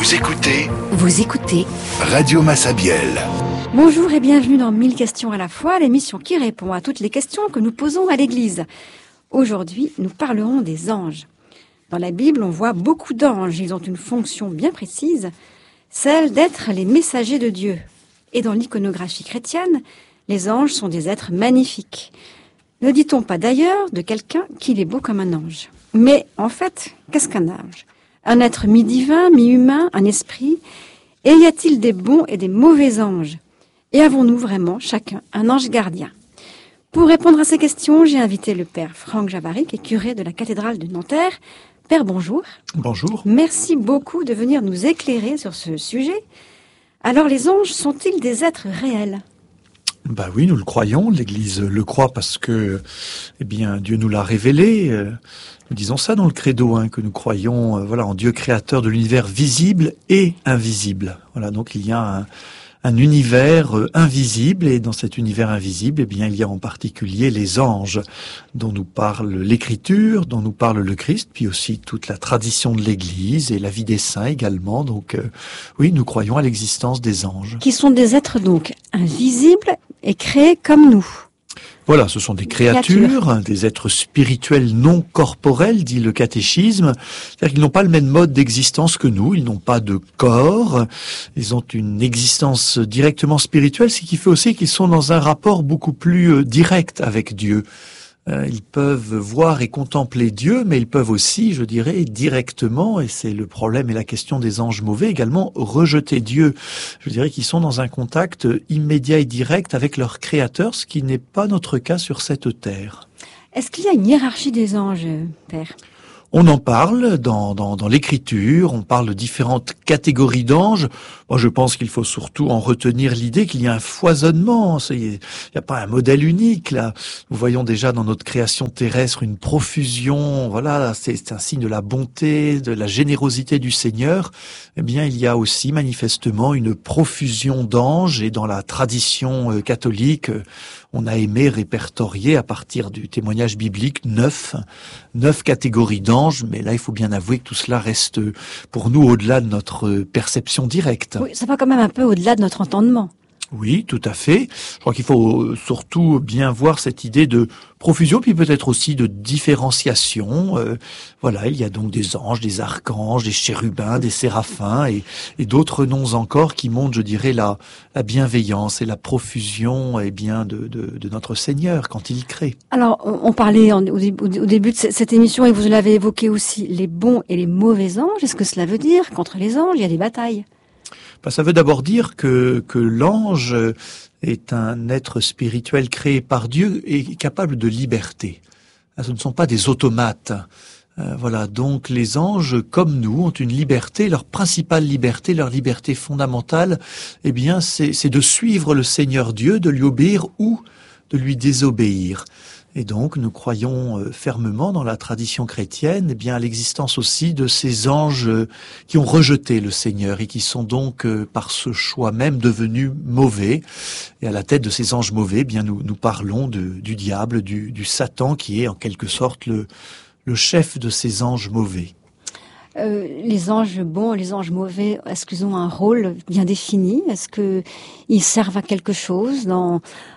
Vous écoutez Radio Massabielle. Bonjour et bienvenue dans 1000 questions à la fois, l'émission qui répond à toutes les questions que nous posons à l'Église. Aujourd'hui, nous parlerons des anges. Dans la Bible, on voit beaucoup d'anges. Ils ont une fonction bien précise, celle d'être les messagers de Dieu. Et dans l'iconographie chrétienne, les anges sont des êtres magnifiques. Ne dit-on pas d'ailleurs de quelqu'un qu'il est beau comme un ange? Mais en fait, qu'est-ce qu'un ange? Un être mi-divin, mi-humain, un esprit? Et y a-t-il des bons et des mauvais anges? Et avons-nous vraiment chacun un ange gardien? Pour répondre à ces questions, j'ai invité le père Franck Javary, qui est curé de la cathédrale de Nanterre. Père, bonjour. Bonjour. Merci beaucoup de venir nous éclairer sur ce sujet. Alors, les anges sont-ils des êtres réels? Ben oui, nous le croyons. L'Église le croit parce que, Dieu nous l'a révélé. Nous disons ça dans le credo, que nous croyons, en Dieu créateur de l'univers visible et invisible. Voilà, donc il y a un univers invisible, et dans cet univers invisible, il y a en particulier les anges, dont nous parle l'Écriture, dont nous parle le Christ, puis aussi toute la tradition de l'Église et la vie des saints également. Donc oui, nous croyons à l'existence des anges. Qui sont des êtres donc invisibles et créés comme nous. Voilà, ce sont des créatures, des êtres spirituels non corporels, dit le catéchisme. C'est-à-dire qu'ils n'ont pas le même mode d'existence que nous, ils n'ont pas de corps, ils ont une existence directement spirituelle, ce qui fait aussi qu'ils sont dans un rapport beaucoup plus direct avec Dieu. Ils peuvent voir et contempler Dieu, mais ils peuvent aussi, je dirais, directement, et c'est le problème et la question des anges mauvais, également rejeter Dieu. Je dirais qu'ils sont dans un contact immédiat et direct avec leur Créateur, ce qui n'est pas notre cas sur cette terre. Est-ce qu'il y a une hiérarchie des anges, Père ? On en parle dans l'Écriture, on parle de différentes catégories d'anges. Moi, je pense qu'il faut surtout en retenir l'idée qu'il y a un foisonnement. Il n'y a pas un modèle unique, là. Nous voyons déjà dans notre création terrestre une profusion. Voilà, c'est un signe de la bonté, de la générosité du Seigneur. Il y a aussi manifestement une profusion d'anges, et dans la tradition catholique, on a aimé répertorier à partir du témoignage biblique 9 catégories d'anges, mais là il faut bien avouer que tout cela reste pour nous au-delà de notre perception directe. Oui, ça va quand même un peu au-delà de notre entendement. Oui, tout à fait. Je crois qu'il faut surtout bien voir cette idée de profusion, puis peut-être aussi de différenciation. Il y a donc des anges, des archanges, des chérubins, des séraphins et d'autres noms encore qui montrent, je dirais, la bienveillance et la profusion de notre Seigneur quand il crée. Alors, on parlait au début de cette émission, et vous l'avez évoqué aussi, les bons et les mauvais anges. Est-ce que cela veut dire qu'entre les anges, il y a des batailles ? Ça veut d'abord dire que l'ange est un être spirituel créé par Dieu et capable de liberté. Ce ne sont pas des automates. Donc les anges, comme nous, ont une liberté. Leur principale liberté, leur liberté fondamentale, c'est de suivre le Seigneur Dieu, de lui obéir ou de lui désobéir. Et donc, nous croyons fermement dans la tradition chrétienne, à l'existence aussi de ces anges qui ont rejeté le Seigneur et qui sont donc, par ce choix même, devenus mauvais. Et à la tête de ces anges mauvais, nous parlons du diable, du Satan, qui est en quelque sorte le chef de ces anges mauvais. Les anges bons, les anges mauvais, est-ce qu'ils ont un rôle bien défini? Est-ce qu'ils servent à quelque chose dans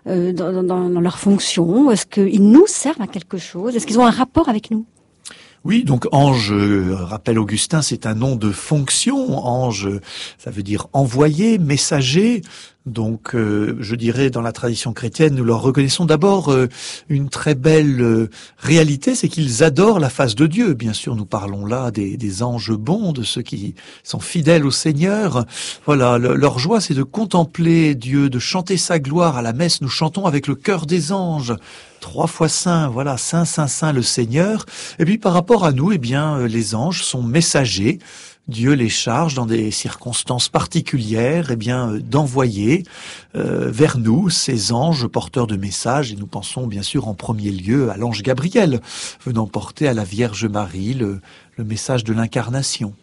leur fonction? Est-ce qu'ils nous servent à quelque chose? Est-ce qu'ils ont un rapport avec nous? Oui, donc ange, rappelle Augustin, c'est un nom de fonction. Ange, ça veut dire envoyé, messager. Donc, je dirais, dans la tradition chrétienne, nous leur reconnaissons d'abord une très belle réalité, c'est qu'ils adorent la face de Dieu. Bien sûr, nous parlons là des anges bons, de ceux qui sont fidèles au Seigneur. Voilà, leur joie, c'est de contempler Dieu, de chanter sa gloire. À la messe, nous chantons avec le chœur des anges. 3 fois saint, voilà, saint, saint, saint le Seigneur. Et puis par rapport à nous, les anges sont messagers. Dieu les charge dans des circonstances particulières, d'envoyer vers nous ces anges porteurs de messages. Et nous pensons bien sûr en premier lieu à l'ange Gabriel, venant porter à la Vierge Marie le message de l'incarnation.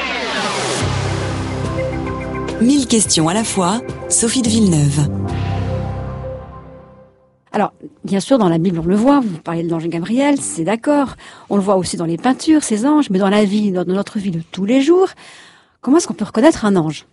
1000 questions à la fois, Sophie de Villeneuve. Alors, bien sûr, dans la Bible, on le voit, vous parlez de l'ange Gabriel, c'est d'accord. On le voit aussi dans les peintures, ces anges, mais dans la vie, dans notre vie de tous les jours, Comment est-ce qu'on peut reconnaître un ange?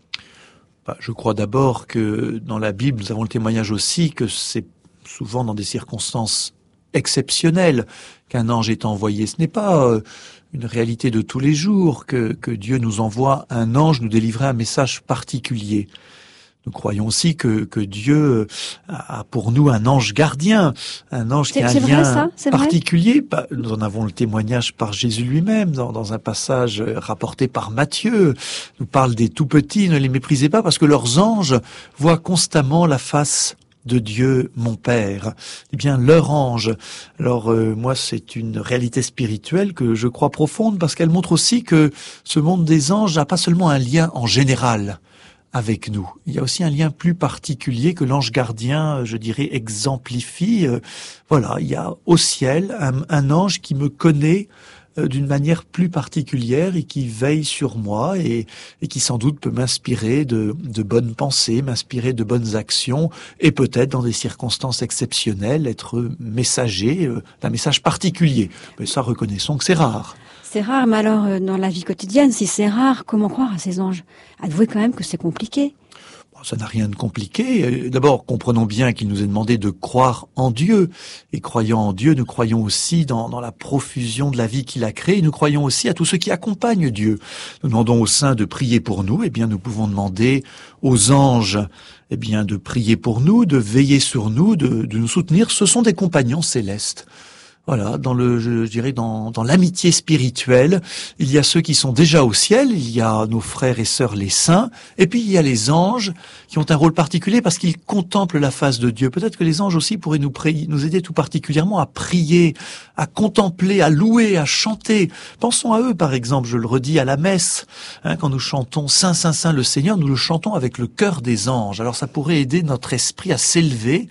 Je crois d'abord que dans la Bible, nous avons le témoignage aussi que c'est souvent dans des circonstances exceptionnelles qu'un ange est envoyé. Ce n'est pas une réalité de tous les jours que Dieu nous envoie un ange nous délivrer un message particulier. Nous croyons aussi que Dieu a pour nous un ange gardien, un ange qui a un lien particulier. Nous en avons le témoignage par Jésus lui-même dans un passage rapporté par Matthieu. Nous parle des tout petits, ne les méprisez pas parce que leurs anges voient constamment la face de Dieu, mon Père. Eh bien, leur ange. Alors, moi, c'est une réalité spirituelle que je crois profonde parce qu'elle montre aussi que ce monde des anges n'a pas seulement un lien en général avec nous. Il y a aussi un lien plus particulier que l'ange gardien, je dirais, exemplifie. Voilà, il y a au ciel un ange qui me connaît d'une manière plus particulière et qui veille sur moi et qui sans doute peut m'inspirer de bonnes pensées, m'inspirer de bonnes actions et peut-être dans des circonstances exceptionnelles être messager d'un message particulier. Mais ça, reconnaissons que c'est rare. C'est rare, mais alors dans la vie quotidienne, si c'est rare, comment croire à ces anges? Avouez quand même que c'est compliqué. Ça n'a rien de compliqué. D'abord, comprenons bien qu'il nous est demandé de croire en Dieu. Et croyant en Dieu, nous croyons aussi dans la profusion de la vie qu'il a créée. Nous croyons aussi à tous ceux qui accompagnent Dieu. Nous demandons aux saints de prier pour nous. Eh bien, nous pouvons demander aux anges, eh bien, de prier pour nous, de veiller sur nous, de nous soutenir. Ce sont des compagnons célestes. Voilà, je dirais dans l'amitié spirituelle, il y a ceux qui sont déjà au ciel, il y a nos frères et sœurs les saints, et puis il y a les anges qui ont un rôle particulier parce qu'ils contemplent la face de Dieu. Peut-être que les anges aussi pourraient nous aider tout particulièrement à prier, à contempler, à louer, à chanter. Pensons à eux, par exemple, je le redis à la messe, quand nous chantons Saint, Saint, Saint le Seigneur, nous le chantons avec le cœur des anges. Alors ça pourrait aider notre esprit à s'élever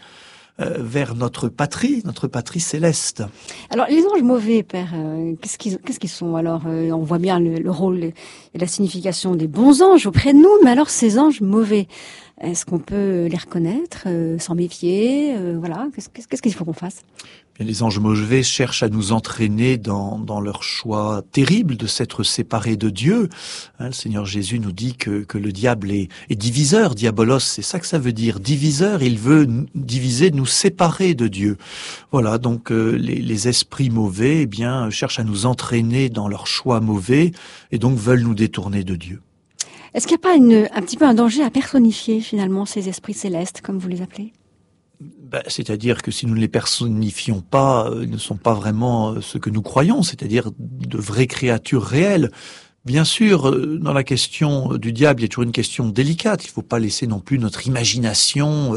vers notre patrie céleste. Alors, les anges mauvais, Père, qu'est-ce qu'ils sont? Alors, on voit bien le rôle et la signification des bons anges auprès de nous, mais alors ces anges mauvais, est-ce qu'on peut les reconnaître, s'en méfier? Voilà, qu'est-ce qu'il faut qu'on fasse? Bien, les anges mauvais cherchent à nous entraîner dans leur choix terrible de s'être séparés de Dieu. Le Seigneur Jésus nous dit que le diable est diviseur, diabolos, c'est ça que ça veut dire, diviseur. Il veut diviser, nous séparer de Dieu. Voilà, donc les esprits mauvais, eh bien, cherchent à nous entraîner dans leur choix mauvais et donc veulent nous détourner de Dieu. Est-ce qu'il n'y a pas un petit peu un danger à personnifier finalement ces esprits célestes, comme vous les appelez? C'est-à-dire que si nous ne les personnifions pas, ils ne sont pas vraiment ce que nous croyons, c'est-à-dire de vraies créatures réelles. Bien sûr, dans la question du diable, il y a toujours une question délicate. Il ne faut pas laisser non plus notre imagination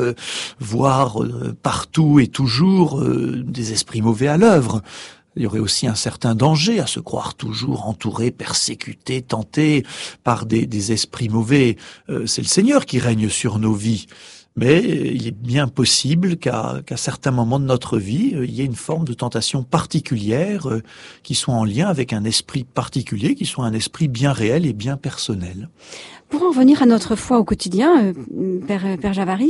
voir partout et toujours des esprits mauvais à l'œuvre. Il y aurait aussi un certain danger à se croire toujours entouré, persécuté, tenté par des esprits mauvais. C'est le Seigneur qui règne sur nos vies. Mais il est bien possible qu'à certains moments de notre vie, il y ait une forme de tentation particulière qui soit en lien avec un esprit particulier, qui soit un esprit bien réel et bien personnel. Pour en revenir à notre foi au quotidien, Père Javary,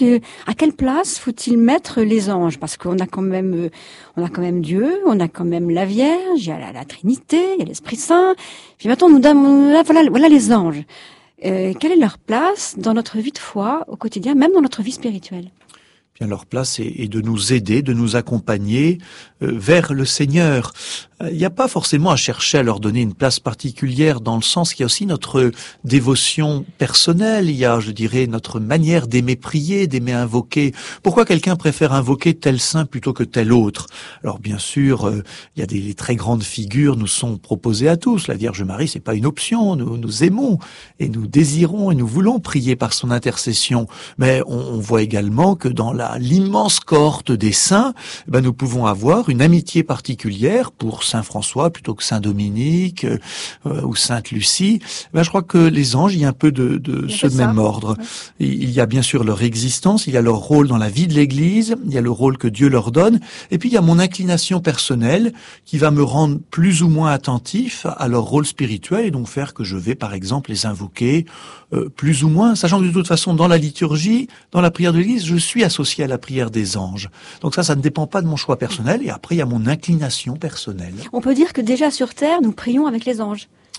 à quelle place faut-il mettre les anges? Parce qu'on a quand même Dieu, on a quand même la Vierge, il y a la Trinité, il y a l'Esprit Saint. Puis maintenant, voilà les anges. Quelle est leur place dans notre vie de foi au quotidien, même dans notre vie spirituelle? Bien, leur place est de nous aider, de nous accompagner vers le Seigneur. Il n'y a pas forcément à chercher à leur donner une place particulière dans le sens qu'il y a aussi notre dévotion personnelle, il y a, je dirais, notre manière d'aimer prier, d'aimer invoquer. Pourquoi quelqu'un préfère invoquer tel saint plutôt que tel autre? Alors bien sûr, il y a des très grandes figures nous sont proposées à tous. La Vierge Marie, c'est pas une option. Nous aimons et nous désirons et nous voulons prier par son intercession. Mais on voit également que dans l'immense cohorte des saints, nous pouvons avoir une amitié particulière pour Saint François plutôt que Saint Dominique ou Sainte Lucie. Je crois que les anges, il y a un peu de ce même ordre. Ouais. Il y a bien sûr leur existence, il y a leur rôle dans la vie de l'Église, il y a le rôle que Dieu leur donne, et puis il y a mon inclination personnelle qui va me rendre plus ou moins attentif à leur rôle spirituel et donc faire que je vais par exemple les invoquer plus ou moins, sachant que de toute façon dans la liturgie, dans la prière de l'Église, je suis associé à la prière des anges. Donc ça ne dépend pas de mon choix personnel et après il y a mon inclination personnelle. On peut dire que déjà sur terre, nous prions avec les anges.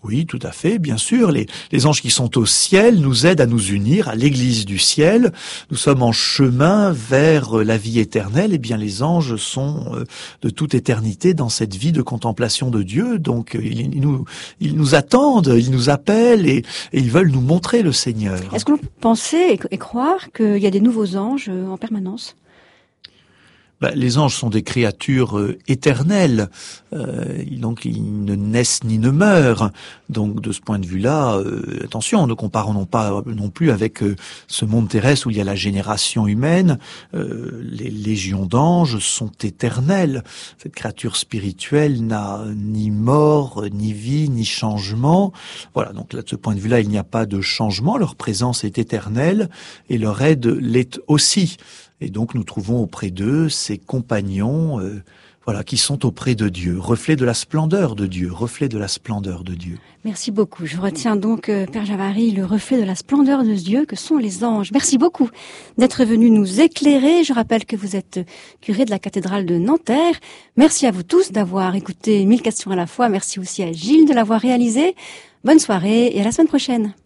Oui, tout à fait, bien sûr. Les anges qui sont au ciel nous aident à nous unir à l'Église du ciel. Nous sommes en chemin vers la vie éternelle. Eh bien, les anges sont de toute éternité dans cette vie de contemplation de Dieu. Donc, ils nous attendent, ils nous appellent et ils veulent nous montrer le Seigneur. Est-ce qu'on peut penser et croire qu'il y a des nouveaux anges en permanence ? Les anges sont des créatures éternelles, donc ils ne naissent ni ne meurent. Donc de ce point de vue-là, attention, ne comparons pas non plus avec ce monde terrestre où il y a la génération humaine. Les légions d'anges sont éternelles. Cette créature spirituelle n'a ni mort, ni vie, ni changement. Voilà, donc là, de ce point de vue-là, il n'y a pas de changement. Leur présence est éternelle et leur aide l'est aussi. Et donc nous trouvons auprès d'eux ces compagnons qui sont auprès de Dieu, reflet de la splendeur de Dieu, reflet de la splendeur de Dieu. Merci beaucoup. Je retiens donc, Père Javary, le reflet de la splendeur de Dieu que sont les anges. Merci beaucoup d'être venu nous éclairer. Je rappelle que vous êtes curé de la cathédrale de Nanterre. Merci à vous tous d'avoir écouté 1000 questions à la fois. Merci aussi à Gilles de l'avoir réalisé. Bonne soirée et à la semaine prochaine.